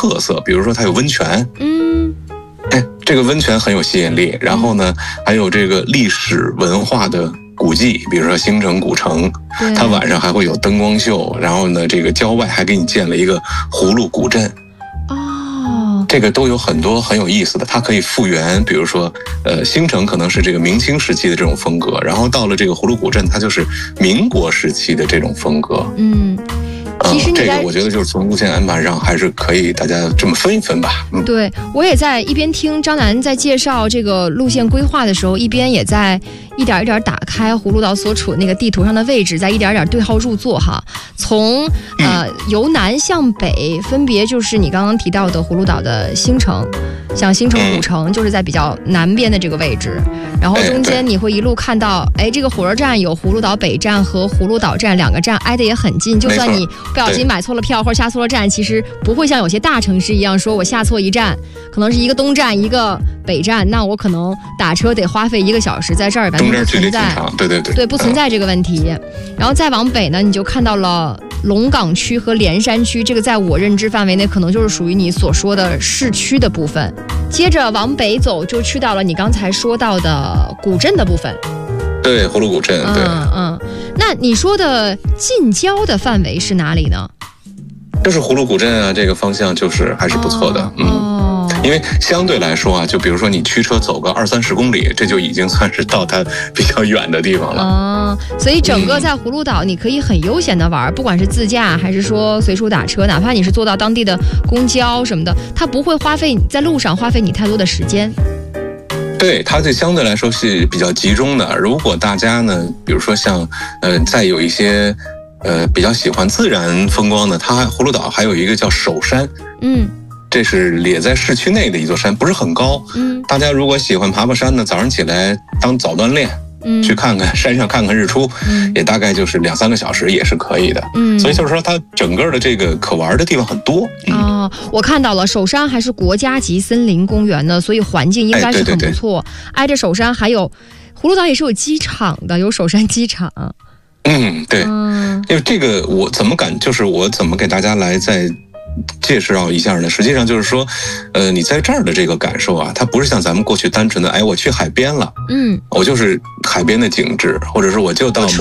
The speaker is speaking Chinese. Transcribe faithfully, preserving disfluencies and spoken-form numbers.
特色，比如说它有温泉， 嗯， 哎，这个温泉很有吸引力。然后呢，还有这个历史文化的古迹，比如说兴城古城，它晚上还会有灯光秀。然后呢，这个郊外还给你建了一个葫芦古镇。 哦， 这个都有很多很有意思的，它可以复原，比如说，呃，兴城可能是这个明清时期的这种风格，然后到了这个葫芦古镇，它就是民国时期的这种风格。 嗯。其实你在、 嗯、这个我觉得就是从路线安排上还是可以大家这么分一分吧。嗯、 对，我也在一边听张楠在介绍这个路线规划的时候，一边也在一点一点打开葫芦岛所处的那个地图上的位置，在一点点对号入座哈。从呃由南向北，分别就是你刚刚提到的葫芦岛的兴城，像兴城古城就是在比较南边的这个位置，然后中间你会一路看到，哎，这个火车站有葫芦岛北站和葫芦岛站两个站挨得也很近，就算你不小心买错了票或者下错了站，其实不会像有些大城市一样说我下错一站，可能是一个东站一个北站，那我可能打车得花费一个小时，在这儿完全不存在， 对对对， 对，不存在这个问题。嗯、然后再往北呢，你就看到了龙岗区和连山区，这个在我认知范围内可能就是属于你所说的市区的部分。接着往北走，就去到了你刚才说到的古镇的部分。 对，葫芦古镇。对， 嗯嗯。那你说的近郊的范围是哪里呢？ 就是葫芦古镇啊，这个方向就是还是不错的。哦、嗯。哦。因为相对来说啊，就比如说你驱车走个二三十公里，这就已经算是到它比较远的地方了。 哦，所以整个在葫芦岛，你可以很悠闲的玩，嗯、不管是自驾还是说随处打车，哪怕你是坐到当地的公交什么的，它不会花费在路上花费你太多的时间。 对，它这相对来说是比较集中的。如果大家呢，比如说像呃，再有一些呃比较喜欢自然风光的，它葫芦岛还有一个叫首山。嗯。这是也在市区内的一座山，不是很高。嗯，大家如果喜欢爬爬山呢，早上起来当早锻炼，嗯，去看看山上看看日出，嗯，也大概就是两三个小时也是可以的。嗯，所以就是说它整个的这个可玩的地方很多。 嗯、哦，我看到了，首山还是国家级森林公园呢，所以环境应该是很不错。哎、对对对，挨着首山还有葫芦岛也是有机场的，有首山机场。 嗯，对，嗯、因为这个我怎么感，就是我怎么给大家来在。介绍一下呢，实际上就是说，呃，你在这儿的这个感受啊，它不是像咱们过去单纯的，哎，我去海边了，嗯，我就是海边的景致，或者是我就到。